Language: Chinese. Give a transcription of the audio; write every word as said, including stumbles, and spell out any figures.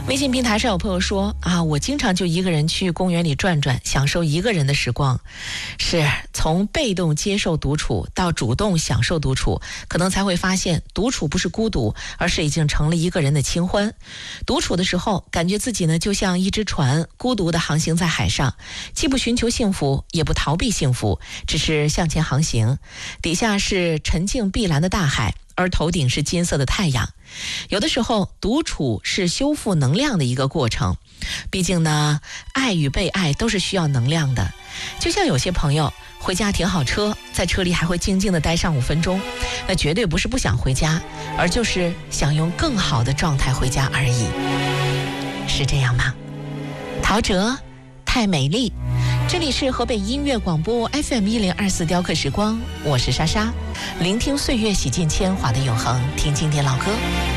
微信平台上有朋友说啊，我经常就一个人去公园里转转，享受一个人的时光。是从被动接受独处到主动享受独处，可能才会发现独处不是孤独，而是已经成了一个人的清欢。独处的时候，感觉自己呢就像一只船，孤独地航行在海上，既不寻求幸福，也不逃避幸福，只是向前航行。底下是沉静碧蓝的大海，而头顶是金色的太阳。有的时候独处是修复能量的一个过程，毕竟呢，爱与被爱都是需要能量的。就像有些朋友回家停好车，在车里还会静静地待上五分钟，那绝对不是不想回家，而就是想用更好的状态回家而已。是这样吗？陶喆，太美丽。这里是河北音乐广播 F M 一零二四雕刻时光，我是莎莎，聆听岁月洗尽铅华的永恒，听经典老歌。